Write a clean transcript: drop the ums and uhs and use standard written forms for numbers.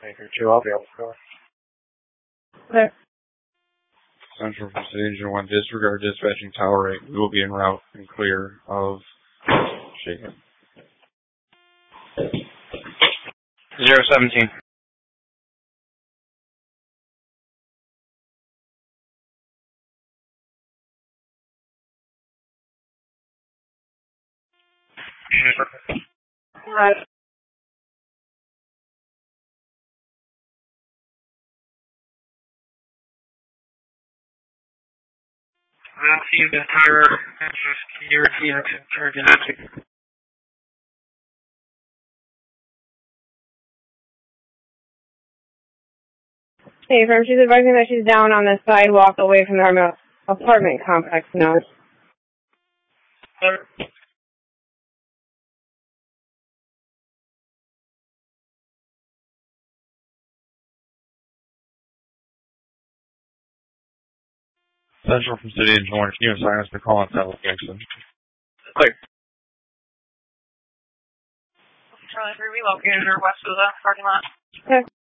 Anchor 2, I'll be able to go. Okay. Central from City Engine 1, disregard dispatching tower 8. We will be en route and clear of Shaken. 017. Right. I'll see you the tower. Can you repeat it? Charge. Hey, firm, she's advising that she's down on the sidewalk away from her apartment complex now. Central from City Engine 1, can you assign us to call on South Jackson? Clear. Charlie 3 relocated her west of the parking lot. Okay.